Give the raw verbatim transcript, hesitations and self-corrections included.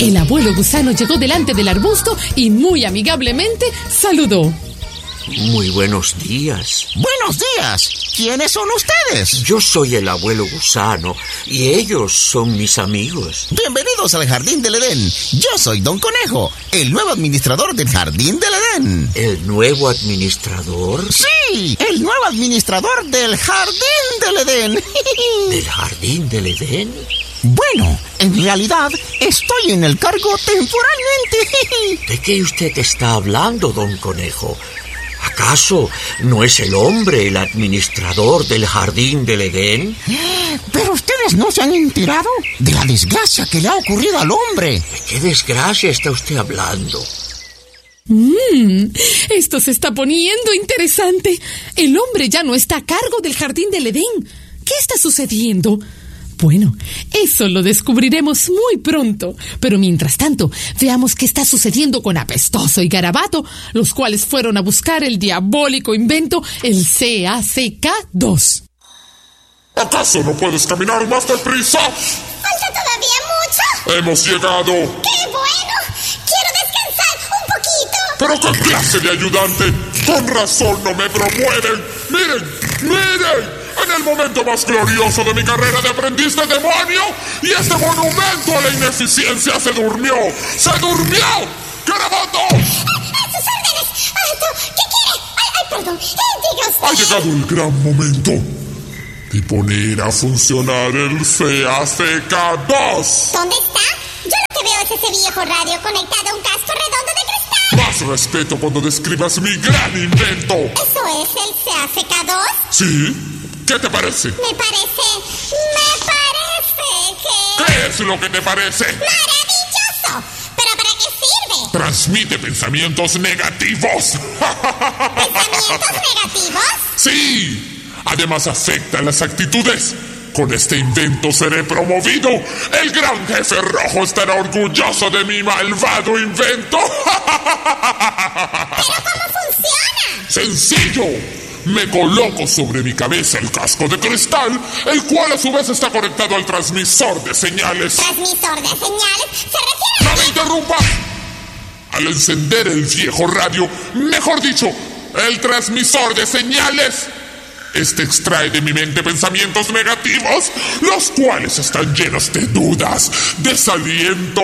El abuelo gusano llegó delante del arbusto y muy amigablemente saludó. Muy buenos días. ¡Buenos días! ¿Quiénes son ustedes? Yo soy el abuelo gusano y ellos son mis amigos. Bienvenidos al Jardín del Edén. Yo soy Don Conejo, el nuevo administrador del Jardín del Edén. ¿El nuevo administrador? ¡Sí! ¡El nuevo administrador del Jardín del Edén! ¿Del Jardín del Edén? Bueno, en realidad estoy en el cargo temporalmente. ¿De qué usted está hablando, Don Conejo? ¿Acaso no es el hombre el administrador del Jardín del Edén? Pero ustedes no se han enterado de la desgracia que le ha ocurrido al hombre. ¿De qué desgracia está usted hablando? Mmm, esto se está poniendo interesante. El hombre ya no está a cargo del Jardín del Edén. ¿Qué está sucediendo? Bueno, eso lo descubriremos muy pronto. Pero mientras tanto, veamos qué está sucediendo con Apestoso y Garabato, los cuales fueron a buscar el diabólico invento, el C A C K dos. ¿Acaso no puedes caminar más deprisa? ¿Falta todavía mucho? ¡Hemos llegado! ¡Qué bueno! ¡Quiero descansar un poquito! ¿Pero qué clase de ayudante? Con razón no me promueven. ¡Miren! ¡Miren! En el momento más glorioso de mi carrera de aprendiz de demonio, y este monumento a la ineficiencia se durmió. ¡Se durmió! ¡Garabato! ¡A sus órdenes! ¡Alto! ¿Qué quiere? ¡Ay, ay perdón! Eh, diga usted. Ha llegado el gran momento de poner a funcionar el C A C K dos. ¿Dónde está? Yo lo que veo es ese viejo radio conectado a un casco redondo de cristal. Más respeto cuando describas mi gran invento. ¿Eso es el C A C K dos? ¿Sí? ¿Qué te parece? Me parece... Me parece que... ¿Qué es lo que te parece? ¡Maravilloso! ¿Pero para qué sirve? Transmite pensamientos negativos. ¿Pensamientos negativos? Sí. Además afecta las actitudes. Con este invento seré promovido. El gran jefe rojo estará orgulloso de mi malvado invento. ¿Pero cómo funciona? Sencillo. Me coloco sobre mi cabeza el casco de cristal, el cual a su vez está conectado al transmisor de señales. ¿Transmisor de señales? ¿Se refiere a...? ¡No me interrumpa! Al encender el viejo radio, mejor dicho, el transmisor de señales, este extrae de mi mente pensamientos negativos, los cuales están llenos de dudas, desaliento